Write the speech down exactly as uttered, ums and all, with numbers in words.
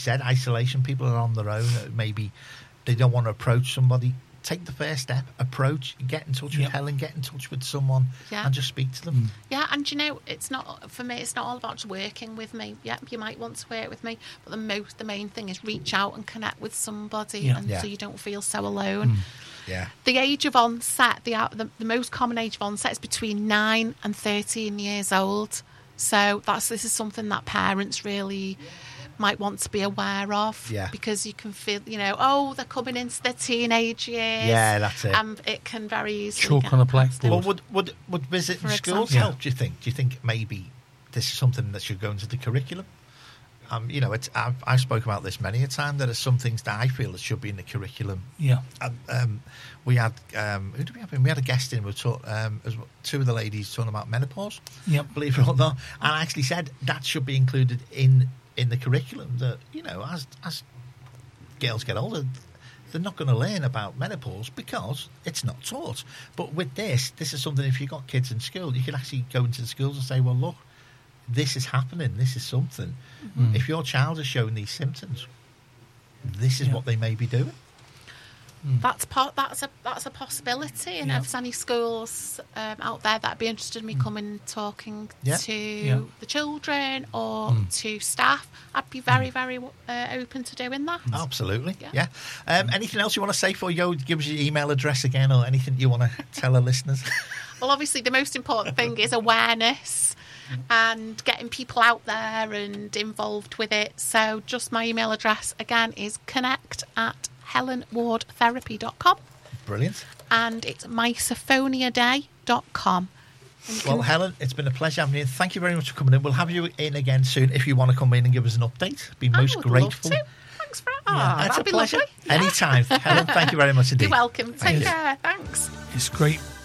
said, isolation. People are on their own. Maybe they don't want to approach somebody. Take the first step, approach, get in touch with Yep. Helen, get in touch with someone, Yeah. and just speak to them. Mm. Yeah, and you know, it's not for me. It's not all about just working with me. Yeah, you might want to work with me, but the most, the main thing is reach out and connect with somebody, Yeah. and Yeah. so you don't feel so alone. Mm. Yeah. The age of onset, the, the the most common age of onset is between nine and thirteen years old. So that's this is something that parents really might want to be aware of, Yeah. because you can feel, you know, oh, they're coming into their teenage years. Yeah, that's it. And it can very easily Chalk get on a past blackboard. Well, it. would would would visiting For schools example. help? Do you think? Do you think maybe this is something that should go into the curriculum? Um, you know, it's, I've, I've spoken about this many a time. There are some things that I feel that should be in the curriculum. Yeah. Um, um, we had um, who did we have? in? We had a guest in. We were talk, um, as well- two of the ladies talking about menopause. Yep. Believe it or not, and I actually said that should be included in in the curriculum. That, you know, as as girls get older, they're not going to learn about menopause because it's not taught. But with this, this is something, if you've got kids in school, you can actually go into the schools and say, well, look, this is happening, this is something. Mm. If your child is showing these symptoms, this is Yeah. what they may be doing. That's po- that's a that's a possibility, and Yeah. if there's any schools um, out there that'd be interested in me coming and talking Yeah. to Yeah. the children or Mm. to staff, I'd be very very uh, open to doing that. Absolutely, Yeah. yeah. Um, anything else you want to say before you go? Give us your email address again, or anything you want to tell our listeners? Well, obviously the most important thing is awareness and getting people out there and involved with it. So just my email address again is connect at helen ward therapy dot com, Brilliant. and it's misophonia day dot com. And you Well, can- Helen, it's been a pleasure having you. Thank you very much for coming in. We'll have you in again soon if you want to come in and give us an update. Be I most would grateful. love to. Thanks for Yeah, ah, that's that'd a be pleasure. lovely. Yeah. Anytime. Helen, thank you very much indeed. You're welcome. Take you. care. Thanks. It's great